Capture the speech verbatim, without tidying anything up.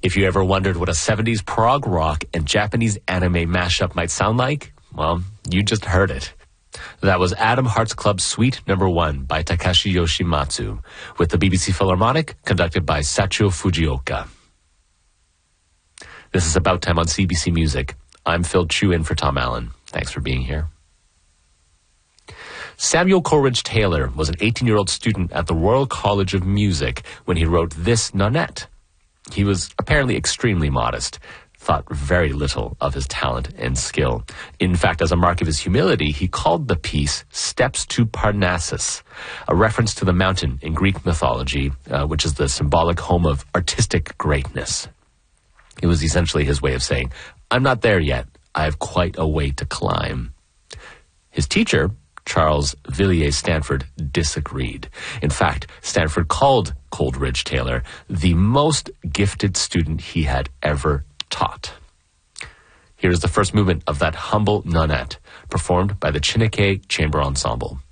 If you ever wondered what a seventies prog rock and Japanese anime mashup might sound like, well, you just heard it. That was Atom Hearts Club Suite Number One by Takashi Yoshimatsu, with the B B C Philharmonic conducted by Sachio Fujioka. This is About Time on C B C Music. I'm Phil Chu in for Tom Allen. Thanks for being here. Samuel Coleridge Taylor was an eighteen-year-old student at the Royal College of Music when he wrote this nonette. He was apparently extremely modest, thought very little of his talent and skill. In fact, as a mark of his humility, he called the piece Steps to Parnassus, a reference to the mountain in Greek mythology, uh, which is the symbolic home of artistic greatness. It was essentially his way of saying, I'm not there yet. I have quite a way to climb. His teacher, Charles Villiers Stanford, disagreed. In fact, Stanford called Coleridge Taylor the most gifted student he had ever taught. Here is the first movement of that humble nonette, performed by the Chineke Chamber Ensemble.